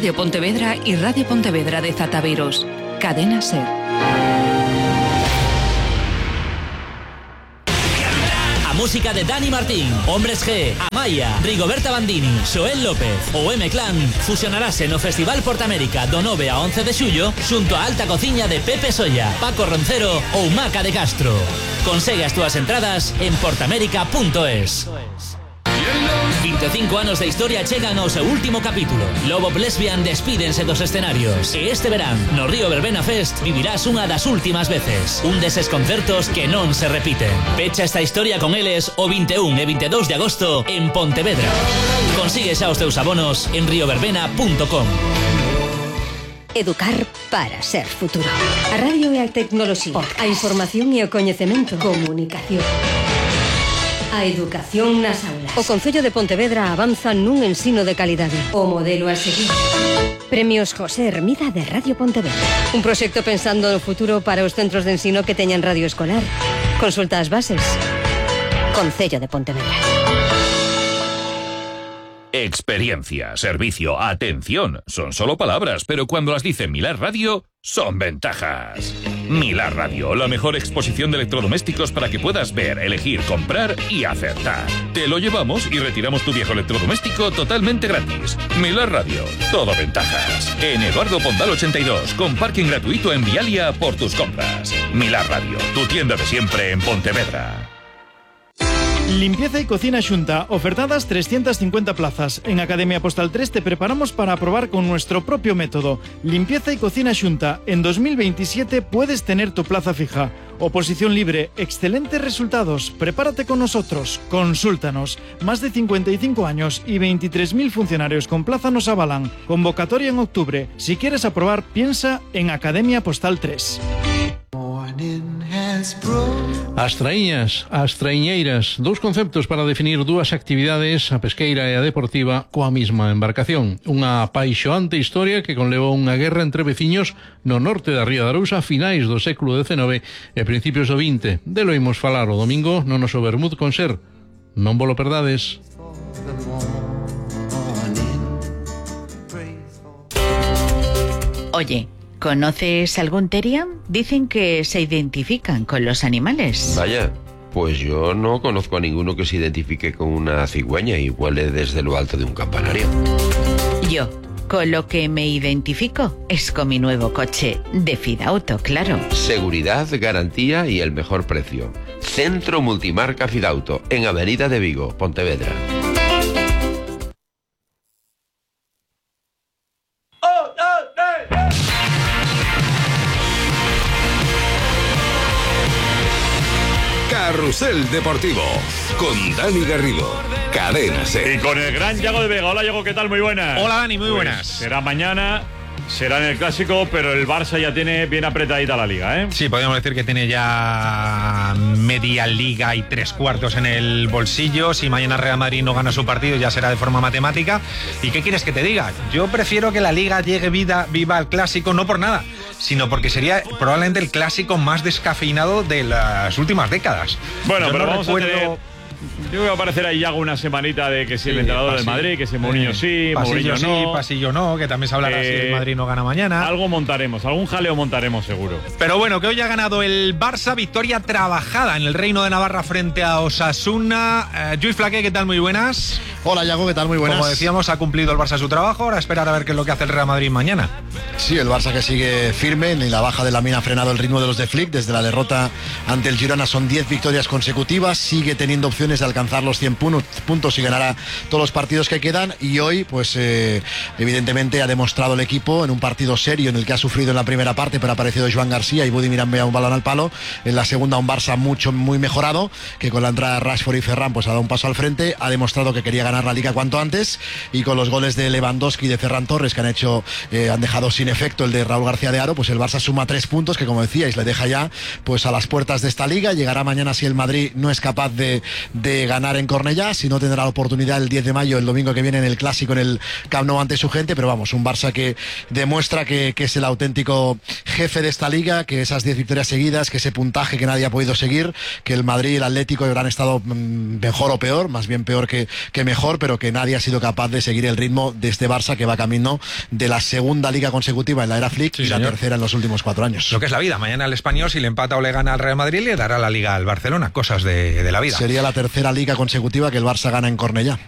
Radio Pontevedra y Radio Pontevedra de Zataviros. Cadena SER. A música de Dani Martín, Hombres G, Amaya, Rigoberta Bandini, Xoel López ou M-Clan fusionarase no Festival Portamérica do 9 a 11 de xullo xunto a alta cociña de Pepe Solla, Paco Roncero ou Maca de Castro. Consegue as túas entradas en portamérica.es. 25 anos de historia chegan ao seu último capítulo. Lobo Lesbian despídense dos escenarios e este verán no Río Verbena Fest vivirás unha das últimas veces, un deses concertos que non se repiten. Pecha esta historia con eles o 21 e 22 de agosto en Pontevedra. Consigue xa os teus abonos en rioverbena.com. Educar para ser futuro. A radio e a tecnoloxía, a información e o coñecemento, comunicación. A educación nas aulas. O Concello de Pontevedra avanza nun ensino de calidade. O modelo a seguir. Premios José Hermida de Radio Pontevedra. Un proxecto pensando no futuro para os centros de ensino que teñan radio escolar. Consulta as bases. Concello de Pontevedra. Experiencia, servicio, atención, son solo palabras, pero cuando las dice Milar Radio, son ventajas. Milar Radio, la mejor exposición de electrodomésticos para que puedas ver, elegir, comprar y acertar. Te lo llevamos y retiramos tu viejo electrodoméstico totalmente gratis. Milar Radio, todo ventajas. En Eduardo Pondal 82, con parking gratuito en Vialia por tus compras. Milar Radio, tu tienda de siempre en Pontevedra. Limpieza y cocina Xunta, ofertadas 350 plazas. En Academia Postal 3 te preparamos para probar con nuestro propio método. Limpieza y cocina Xunta. En 2027 puedes tener tu plaza fija. Oposición libre, excelentes resultados. Prepárate con nosotros, consúltanos. Más de 55 años y 23.000 funcionarios con plaza nos avalan. Convocatoria en octubre. Si quieres aprobar, piensa en Academia Postal 3. As traíñas, as traiñeiras, dous conceptos para definir dúas actividades, a pesqueira e a deportiva, coa mesma embarcación. Unha apaixoante historia que conlevou unha guerra entre veciños no norte da Ría de Arousa a finais do século XIX e principios do XX. Delo imos falar o domingo no noso Bermud con SER. Non volo perdades. Oye, ¿conoces algún teriam? Dicen que se identifican con los animales. Vaya, pues yo no conozco a ninguno que se identifique con una cigüeña y vuele desde lo alto de un campanario. Yo, con lo que me identifico es con mi nuevo coche de Fidauto, claro. Seguridad, garantía y el mejor precio. Centro Multimarca Fidauto, en Avenida de Vigo, Pontevedra. Carrusel Deportivo con Dani Garrido, Cadena SER. Y con el gran Yago de Vega. Hola Yago, ¿qué tal? Muy buenas. Hola Dani, muy buenas. Pues será mañana, será en el Clásico, pero el Barça ya tiene bien apretadita la Liga, ¿eh? Sí, podríamos decir que tiene ya media Liga y 3/4 en el bolsillo. Si mañana Real Madrid no gana su partido, ya será de forma matemática. ¿Y qué quieres que te diga? Yo prefiero que la Liga llegue viva al Clásico, no por nada, sino porque sería probablemente el Clásico más descafeinado de las últimas décadas. Bueno, yo pero no vamos a tener... Yo voy a aparecer ahí Yago una semanita de que si el entrenador del Madrid, que si Mourinho sí, Mourinho no. Pasillo no, que también se hablará si el Madrid no gana mañana. Algo montaremos, algún jaleo montaremos seguro. Pero bueno, que hoy ha ganado el Barça, victoria trabajada en el Reino de Navarra frente a Osasuna. Lluís Flaqué, ¿qué tal? Muy buenas. Hola Yago, ¿qué tal? Muy buenas. Como decíamos, ha cumplido el Barça su trabajo, ahora esperar a ver qué es lo que hace el Real Madrid mañana. Sí, el Barça que sigue firme, ni la baja de Lamine ha frenado el ritmo de los de Flick. Desde la derrota ante el Girona son 10 victorias consecutivas, sigue teniendo opciones de alcanzar los 100 puntos y ganará todos los partidos que quedan. Y hoy, pues evidentemente ha demostrado el equipo en un partido serio en el que ha sufrido en la primera parte, pero ha aparecido Joan García y Budimir ha enviado un balón al palo. En la segunda un Barça muy mejorado, que con la entrada de Rashford y Ferran pues ha dado un paso al frente, ha demostrado que quería ganar la Liga cuanto antes, y con los goles de Lewandowski y de Ferran Torres que han dejado sin efecto el de Raúl García de Haro, pues el Barça suma 3 puntos que, como decíais, le deja ya pues a las puertas de esta Liga. Llegará mañana si el Madrid no es capaz de ganar en Cornellá, si no tendrá la oportunidad el 10 de mayo, el domingo que viene, en el Clásico en el Camp Nou ante su gente. Pero vamos, un Barça que demuestra que es el auténtico jefe de esta Liga, que esas 10 victorias seguidas, que ese puntaje que nadie ha podido seguir, que el Madrid y el Atlético habrán estado mejor o peor, más bien peor que mejor, mejor, pero que nadie ha sido capaz de seguir el ritmo de este Barça, que va camino de la segunda liga consecutiva en la era Flick y la tercera en los últimos 4 años. Lo que es la vida. Mañana el Español, si le empata o le gana al Real Madrid, le dará la liga al Barcelona. Cosas de la vida. Sería la tercera liga consecutiva que el Barça gana en Cornellá.